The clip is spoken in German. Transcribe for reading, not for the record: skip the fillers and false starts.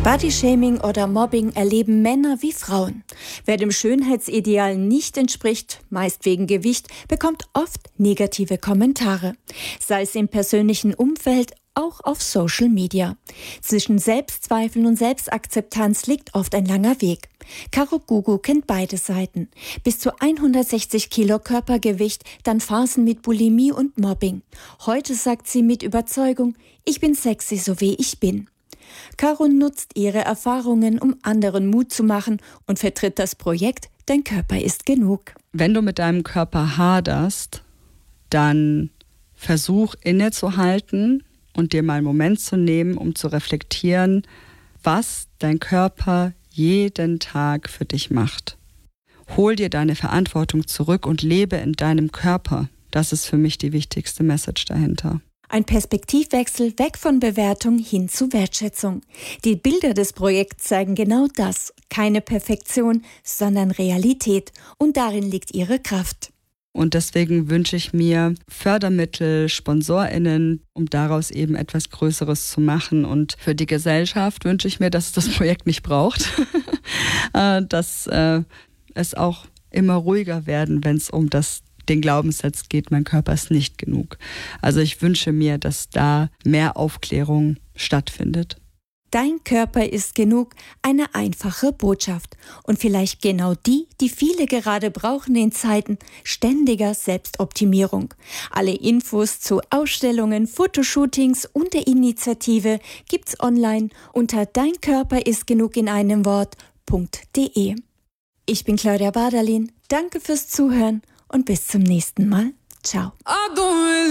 Bodyshaming oder Mobbing erleben Männer wie Frauen. Wer dem Schönheitsideal nicht entspricht, meist wegen Gewicht, bekommt oft negative Kommentare. Sei es im persönlichen Umfeld, auch auf Social Media. Zwischen Selbstzweifeln und Selbstakzeptanz liegt oft ein langer Weg. Caro Gugu kennt beide Seiten. Bis zu 160 Kilo Körpergewicht, dann Phasen mit Bulimie und Mobbing. Heute sagt sie mit Überzeugung, ich bin sexy, so wie ich bin. Caro nutzt ihre Erfahrungen, um anderen Mut zu machen und vertritt das Projekt Dein Körper ist genug. Wenn du mit deinem Körper haderst, dann versuch innezuhalten und dir mal einen Moment zu nehmen, um zu reflektieren, was dein Körper jeden Tag für dich macht. Hol dir deine Verantwortung zurück und lebe in deinem Körper. Das ist für mich die wichtigste Message dahinter. Ein Perspektivwechsel weg von Bewertung hin zu Wertschätzung. Die Bilder des Projekts zeigen genau das. Keine Perfektion, sondern Realität. Und darin liegt ihre Kraft. Und deswegen wünsche ich mir Fördermittel, SponsorInnen, um daraus eben etwas Größeres zu machen. Und für die Gesellschaft wünsche ich mir, dass es das Projekt nicht braucht. Dass es auch immer ruhiger werden, wenn es um den Glaubenssatz geht, mein Körper ist nicht genug. Also ich wünsche mir, dass da mehr Aufklärung stattfindet. Dein Körper ist genug, eine einfache Botschaft. Und vielleicht genau die viele gerade brauchen in Zeiten ständiger Selbstoptimierung. Alle Infos zu Ausstellungen, Fotoshootings und der Initiative gibt's online unter deinkörperistgenug in einem Wort.de. Ich bin Claudia Bardalin. Danke fürs Zuhören und bis zum nächsten Mal. Ciao.